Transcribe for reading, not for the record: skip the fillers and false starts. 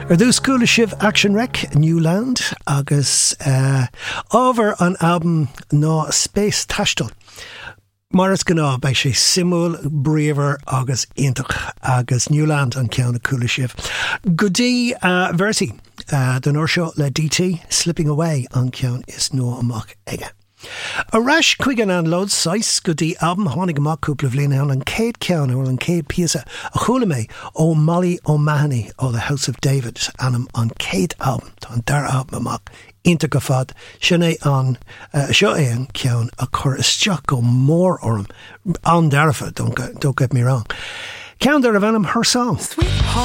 Dús cúla sibh Action Wreck Newland agus over an album ná Space Tastal. Maras gná bei sé simúl bríomhar agus iontach agus Newland an ceanna cúla sibh. Goodí versi den uair seo le DT Slipping Away an ceann is nó amach aige. A rash quigan an load size goodie album honig amach cúpla bhliain an céad ceann or an céad piasa a chula mé ó Molly O'Mahony ó The House of David anam an céad album tá an dar album amach ionta go fad sin é an seo é an ceann a chur isteach go mór orm an darafa, don't get me wrong. Ceann dar a bhenim her song.